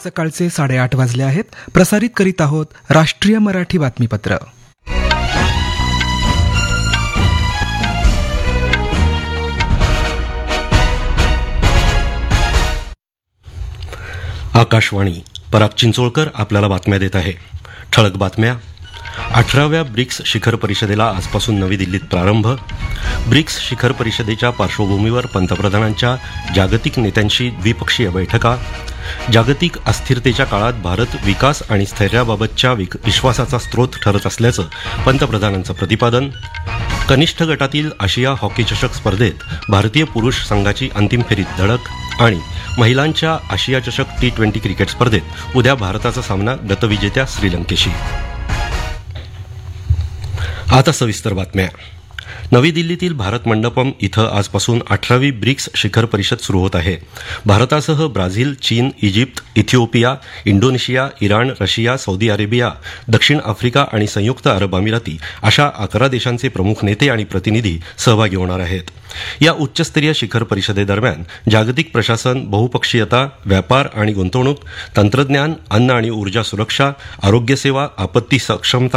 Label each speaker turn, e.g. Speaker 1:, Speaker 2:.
Speaker 1: सकाळचे 8:30 वाजले आहेत. प्रसारित करीत आहोत राष्ट्रीय मराठी बातमीपत्र.
Speaker 2: आकाशवाणी. पराग चिंचोळकर आपल्याला बातम्या देत आहे. ठळक बातम्या. 18व्या ब्रिक्स शिखर परिषदेला आजपासून नवी दिल्लीत प्रारंभ. ब्रिक्स शिखर परिषदेच्या पार्श्वभूमीवर पंतप्रधानांच्या जागतिक नेत्यांशी द्विपक्षीय बैठका. जागतिक अस्थिरतेच्या काळात भारत विकास आणि स्थैर्याबाबतच्या विश्वासाचा स्रोत ठरत असल्याचं पंतप्रधानांचं प्रतिपादन. कनिष्ठ गटातील आशिया हॉकी चषक स्पर्धेत भारतीय पुरुष संघाची अंतिम फेरीत धडक. आणि महिलांच्या आशिया चषक T20 क्रिकेट स्पर्धेत उद्या भारताचा सामना गतविजेत्या श्रीलंकेशी. आता सविस्तर बातम्या. नवी दिल्लीतील भारत मंडपम इथं आजपासून 18वी ब्रिक्स शिखर परिषद सुरू होत आहे. भारतासह ब्राझील, चीन, Egypt, Ethiopia, Indonesia, Iran, Russia, Saudi Arabia, दक्षिण आफ्रिका आणि संयुक्त अरब अमिराती अशा 11 देशांचे प्रमुख नेते आणि प्रतिनिधी सहभागी होणार आहेत. या उच्चस्तरीय शिखर परिषदेदरम्यान जागतिक प्रशासन, बहुपक्षीयता, व्यापार आणि गुंतवणूक, तंत्रज्ञान, अन्न आणि ऊर्जा सुरक्षा, आरोग्यसेवा, आपत्ती सक्षमता